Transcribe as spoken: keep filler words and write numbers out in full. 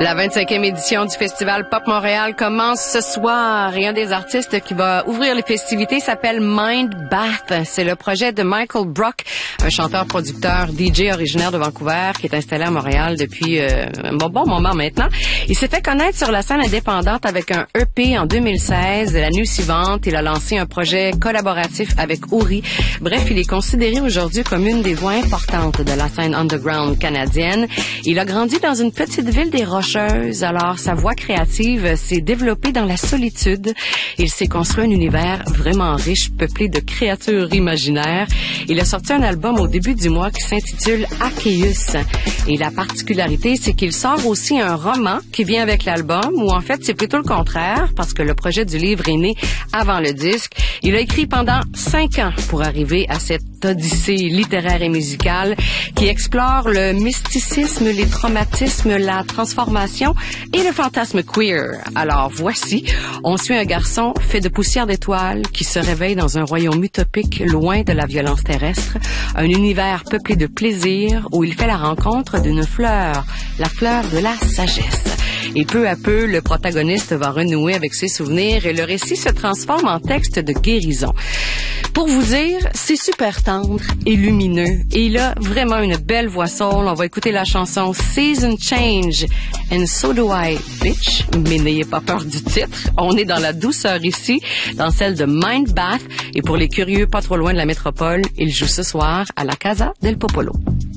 La vingt-cinquième édition du Festival Pop Montréal commence ce soir et un des artistes qui va ouvrir les festivités s'appelle Mind Bath. C'est le projet de Michael Brock, un chanteur-producteur D J originaire de Vancouver qui est installé à Montréal depuis euh, un bon, bon moment maintenant. Il s'est fait connaître sur la scène indépendante avec un E P en deux mille seize. L'année suivante, il a lancé un projet collaboratif avec Ouri. Bref, il est considéré aujourd'hui comme une des voix importantes de la scène underground canadienne. Il a grandi dans une petite ville des Rocheuses. Alors, sa voix créative s'est développée dans la solitude. Il s'est construit un univers vraiment riche, peuplé de créatures imaginaires. Il a sorti un album au début du mois qui s'intitule Arceus. Et la particularité, c'est qu'il sort aussi un roman qui vient avec l'album, ou en fait, c'est plutôt le contraire, parce que le projet du livre est né avant le disque. Il a écrit pendant cinq ans pour arriver à cette odyssée littéraire et musicale qui explore le mysticisme, les traumatismes, la transformation et le fantasme queer. Alors voici, on suit un garçon fait de poussière d'étoiles qui se réveille dans un royaume utopique loin de la violence terrestre, un univers peuplé de plaisir où il fait la rencontre d'une fleur, la fleur de la sagesse. Et peu à peu, le protagoniste va renouer avec ses souvenirs et le récit se transforme en texte de guérison. Pour vous dire, c'est super tendre et lumineux. Et il a vraiment une belle voix soul. On va écouter la chanson Season Change and So Do I, Bitch. Mais n'ayez pas peur du titre. On est dans la douceur ici, dans celle de Mind Bath. Et pour les curieux pas trop loin de la métropole, il joue ce soir à la Casa del Popolo.